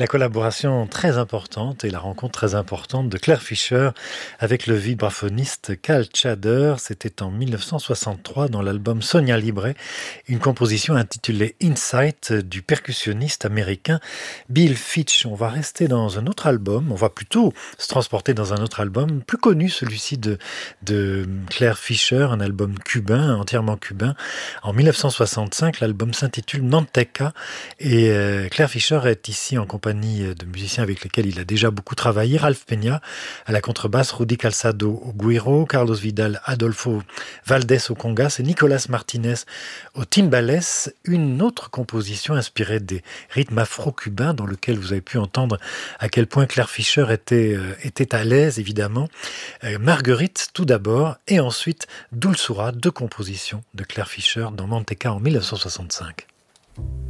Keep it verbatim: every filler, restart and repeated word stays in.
La collaboration très importante et la rencontre très importante de Claire Fischer avec le vibraphoniste Cal Tjader, c'était en mille neuf cent soixante-trois dans l'album Sonia Libre, une composition intitulée Insight du percussionniste américain Bill Fitch. On va rester dans un autre album, on va plutôt se transporter dans un autre album, plus connu celui-ci de, de Claire Fischer, un album cubain, entièrement cubain. En mille neuf cent soixante-cinq, l'album s'intitule Manteca et euh, Claire Fischer est ici en compagnie de musiciens avec lesquels il a déjà beaucoup travaillé. Ralph Peña à la contrebasse, Rudy Calçado au güiro, Carlos Vidal, Adolfo Valdés au congas et Nicolas Martinez au timbales. Une autre composition inspirée des rythmes afro-cubains dans lequel vous avez pu entendre à quel point Claire Fischer était, euh, était à l'aise, évidemment. Euh, Marguerite tout d'abord et ensuite Dulçura, deux compositions de Claire Fischer dans Manteca en mille neuf cent soixante-cinq.